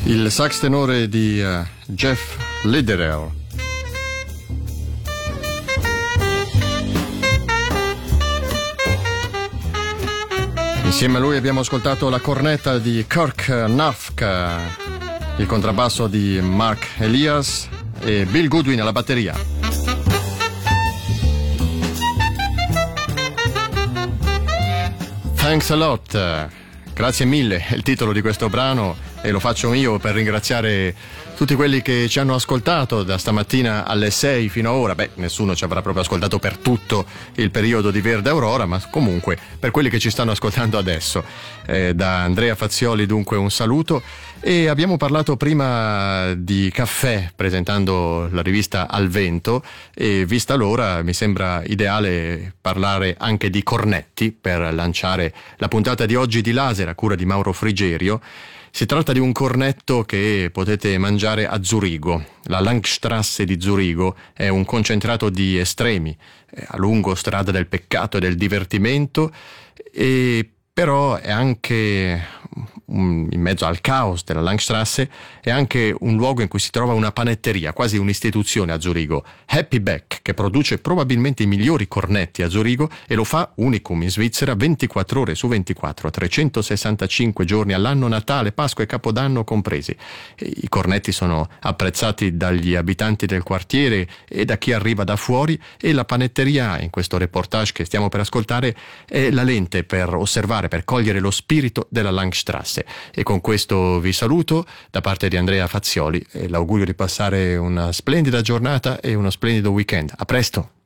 Il sax tenore di Jeff Lederer. Insieme a lui abbiamo ascoltato la cornetta di Kirk Nufk, il contrabbasso di Mark Elias e Bill Goodwin alla batteria. Thanks a lot. Grazie mille è il titolo di questo brano e lo faccio io per ringraziare tutti quelli che ci hanno ascoltato da stamattina alle 6 fino a ora. Nessuno ci avrà proprio ascoltato per tutto il periodo di Verde Aurora, ma comunque per quelli che ci stanno ascoltando adesso. Da Andrea Fazioli dunque un saluto, e abbiamo parlato prima di caffè presentando la rivista Al Vento, e vista l'ora mi sembra ideale parlare anche di cornetti per lanciare la puntata di oggi di Laser a cura di Mauro Frigerio. Si tratta di un cornetto che potete mangiare a Zurigo. La Langstrasse di Zurigo è un concentrato di estremi, a lungo strada del peccato e del divertimento, e però è anche in mezzo al caos della Langstrasse, è anche un luogo in cui si trova una panetteria, quasi un'istituzione a Zurigo, Happy Back, che produce probabilmente i migliori cornetti a Zurigo e lo fa unicum in Svizzera 24 ore su 24, 365 giorni all'anno, Natale, Pasqua e Capodanno compresi. I cornetti sono apprezzati dagli abitanti del quartiere e da chi arriva da fuori, e la panetteria, in questo reportage che stiamo per ascoltare, è la lente per osservare, per cogliere lo spirito della Langstrasse. E con questo vi saluto da parte di Andrea Fazioli e l'augurio di passare una splendida giornata e uno splendido weekend. A presto!